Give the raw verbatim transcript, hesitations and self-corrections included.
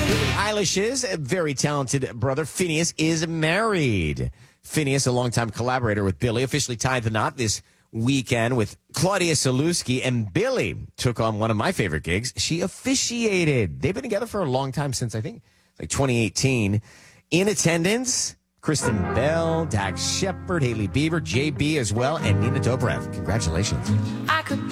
Eilish's very talented brother, Phineas, is married. Phineas, a longtime collaborator with Billy, officially tied the knot this weekend with Claudia Salewski, and Billy took on one of my favorite gigs. She officiated. They've been together for a long time, since I think like twenty eighteen. In attendance, Kristen Bell, Dax Shepard, Haley Bieber, J B as well, and Nina Dobrev. Congratulations. I could